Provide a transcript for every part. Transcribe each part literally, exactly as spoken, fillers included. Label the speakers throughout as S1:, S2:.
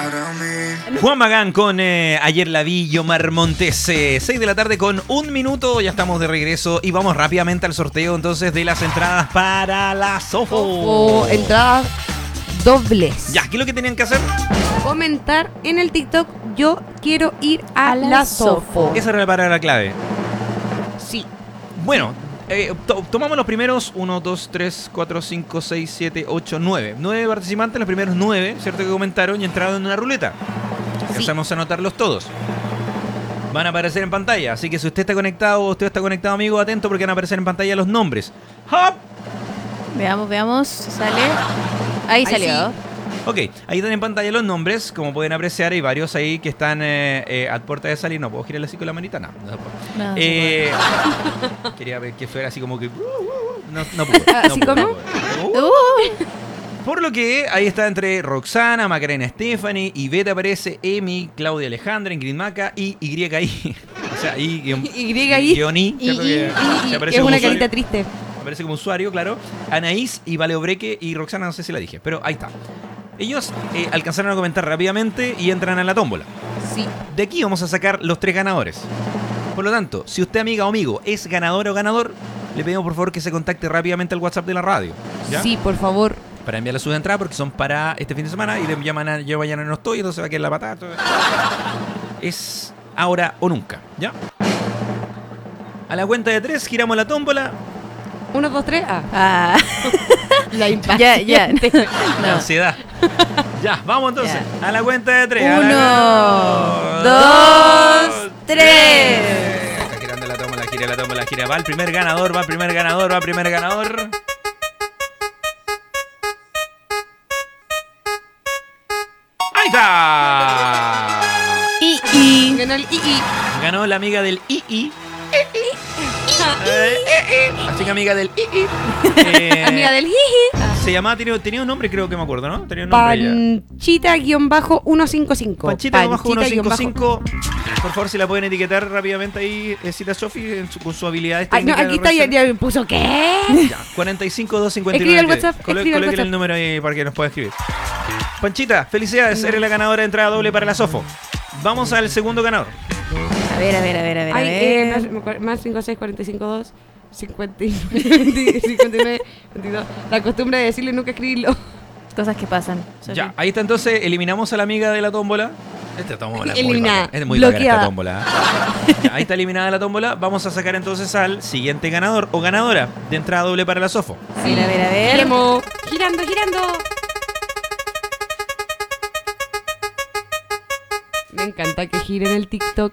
S1: Juan Magán con eh, Ayer la vi, Yomar Montes, eh, seis de la tarde con un minuto, ya estamos de regreso y vamos rápidamente al sorteo entonces de las entradas para la Sofo.
S2: O entradas dobles.
S1: Ya, ¿qué es lo que tenían que hacer?
S2: Comentar en el TikTok, yo quiero ir a,
S3: A la
S2: la Sofo.
S1: Esa era la palabra clave.
S2: Sí.
S1: Bueno, eh, to- tomamos los primeros uno, dos, tres, cuatro, cinco, seis, siete, ocho, nueve. nueve participantes, los primeros nueve, ¿cierto? Que comentaron y entraron en una ruleta.
S2: Sí.
S1: Empezamos a anotarlos todos. Van a aparecer en pantalla, así que si usted está conectado o usted está conectado, amigo, atento porque van a aparecer en pantalla los nombres. ¡Hop!
S3: Veamos, veamos. Sale. Ahí,
S2: Ahí
S3: salió.
S2: sí.
S1: Ok, ahí están en pantalla los nombres, como pueden apreciar, hay varios ahí que están eh, eh, a puerta de salir. No puedo girarle así con la manita, no. no, puedo.
S3: No,
S1: Eh, quería ver que fuera así como que... No, no pude. no
S2: ¿Así
S1: pude,
S2: como?
S1: no pude.
S3: Uh,
S1: Por lo que ahí está entre Roxana, Macarena Stephanie, Ivette aparece, Emi, Claudia Alejandra, Ingrid Maca y Y I. O sea, I, guión,
S2: Y, y,
S1: guión I,
S2: y,
S1: ¿cierto?
S2: y,
S1: Que-
S2: y,
S1: que
S2: y,
S1: aparece
S2: es
S1: como
S2: una
S1: usuario.
S2: carita triste.
S1: Aparece como usuario, claro. Anaís y Valeo Breque y Roxana, no sé si la dije, pero ahí está. Ellos eh, alcanzaron a comentar rápidamente y entran a la tómbola.
S2: Sí.
S1: De aquí vamos a sacar los tres ganadores. Por lo tanto, si usted, amiga o amigo, es ganadora o ganador, le pedimos por favor que se contacte rápidamente al WhatsApp de la radio. ¿Ya?
S2: Sí, por favor.
S1: Para enviarle sus entradas porque son para este fin de semana y de mañana, yo mañana no estoy, entonces va a quedar la patada. Entonces, es ahora o nunca, ¿ya? A la cuenta de tres giramos la tómbola.
S2: Uno, dos, tres. Ah,
S3: ah,
S2: la
S3: ya,
S2: impaciente.
S3: ya.
S1: La
S3: No.
S1: ansiedad. Ya, vamos entonces.
S3: Ya.
S1: A la cuenta de tres. A la-
S3: Uno, dos, tres.
S1: Está girando la tómbola, gira la tómbola, gira. Va el primer ganador, va el primer ganador, va el primer ganador. ¡Ahí está!
S3: Y, y.
S2: Ganó el I I.
S1: Ganó la amiga del I I. Eh, Así que amiga del I I. Eh,
S2: Amiga del jiji.
S1: Se llamaba, tenía, tenía un nombre, creo que me acuerdo, ¿no? Tenía un nombre ella.
S2: Panchita ciento cincuenta y cinco.
S1: Panchita bajo
S2: Panchita
S1: ciento cincuenta y cinco. Por favor, si la pueden etiquetar rápidamente ahí, eh, Cita Sofi, en su- con su habilidad.
S2: Ay, no, aquí está, ya, ya me puso ¿qué?
S1: Ya, cuarenta y cinco doscientos cincuenta y nueve.
S2: Escribe al WhatsApp,
S1: Colo-
S2: escribe al
S1: coloquen el
S2: WhatsApp.
S1: número ahí para que nos pueda escribir. Panchita, felicidades, eres la ganadora de entrada doble para la Sofo. Vamos al segundo ganador.
S3: A ver, a ver, a ver, a ver. a
S2: Ay,
S3: ver.
S2: eh, más, me acuerdo- más cinco seis cuarenta y cinco dos cincuenta y nueve cincuenta y nueve veintidós. La costumbre de decirlo y nunca escribirlo.
S3: Cosas que pasan. Sofi.
S1: Ya, ahí está entonces, eliminamos a la amiga de la tómbola. Esta tómbola es muy
S2: Eliminada,
S1: bacana, es muy bacana
S2: bloqueada.
S1: esta tómbola. ¿eh? Ya, ahí está eliminada la tómbola. Vamos a sacar entonces al siguiente ganador o ganadora de entrada doble para la Sofo.
S3: A ver, a ver, a ver.
S2: Giremos. Girando, girando. Me encanta que giren el TikTok.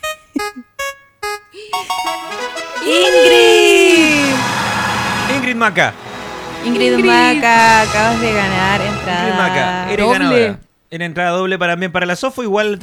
S3: Ingrid.
S1: Ingrid Maca.
S3: Ingrid,
S2: Ingrid.
S3: Maca, acabas de ganar
S1: Ingrid
S3: entrada.
S1: Maca, eres
S2: doble.
S1: ganadora. En entrada doble para, también para la Sofo, igual